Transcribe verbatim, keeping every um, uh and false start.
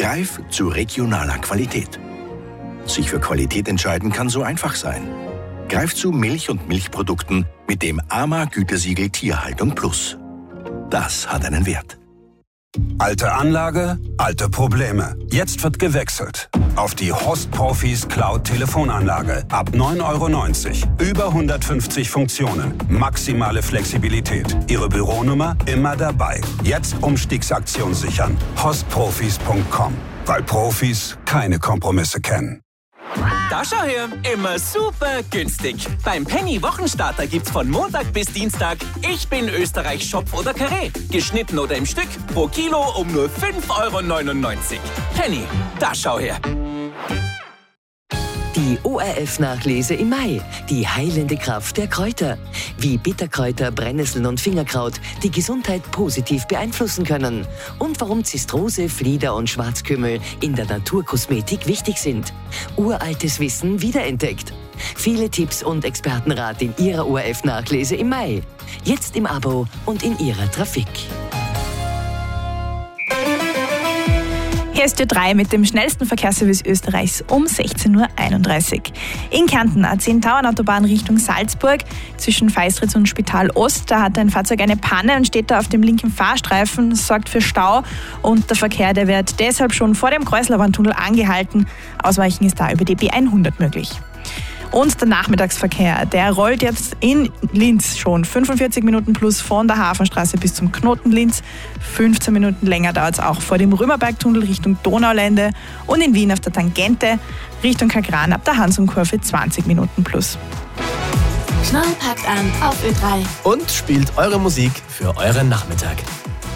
Greif zu regionaler Qualität. Sich für Qualität entscheiden kann so einfach sein. Greif zu Milch und Milchprodukten mit dem A M A-Gütesiegel Tierhaltung Plus. Das hat einen Wert. Alte Anlage, alte Probleme. Jetzt wird gewechselt auf die Host Profis Cloud Telefonanlage. Ab neun Euro neunzig. Über hundertfünfzig Funktionen. Maximale Flexibilität. Ihre Büronummer immer dabei. Jetzt Umstiegsaktion sichern. host profis punkt com. Weil Profis keine Kompromisse kennen. Da schau her, immer super günstig. Beim Penny Wochenstarter gibt's von Montag bis Dienstag Ich bin Österreich Schopf oder Karree. Geschnitten oder im Stück, pro Kilo um nur fünf Euro neunundneunzig. Penny, da schau her. Die O R F-Nachlese im Mai. Die heilende Kraft der Kräuter. Wie Bitterkräuter, Brennnesseln und Fingerkraut die Gesundheit positiv beeinflussen können. Und warum Zistrose, Flieder und Schwarzkümmel in der Naturkosmetik wichtig sind. Uraltes Wissen wiederentdeckt. Viele Tipps und Expertenrat in Ihrer O R F-Nachlese im Mai. Jetzt im Abo und in Ihrer Trafik. Hier ist Ö drei mit dem schnellsten Verkehrsservice Österreichs um sechzehn Uhr einunddreißig. In Kärnten A zehn Tauernautobahn Richtung Salzburg zwischen Feistritz und Spital Ost. Da hat ein Fahrzeug eine Panne und steht da auf dem linken Fahrstreifen. Das sorgt für Stau und der Verkehr, der wird deshalb schon vor dem Kreuslauerntunnel angehalten. Ausweichen ist da über die B hundert möglich. Und der Nachmittagsverkehr, der rollt jetzt in Linz schon fünfundvierzig Minuten plus von der Hafenstraße bis zum Knoten Linz. fünfzehn Minuten länger dauert es auch vor dem Römerbergtunnel Richtung Donaulände und in Wien auf der Tangente Richtung Kagran ab der Hansumkurve zwanzig Minuten plus. Knall packt an auf Ö drei und spielt eure Musik für euren Nachmittag.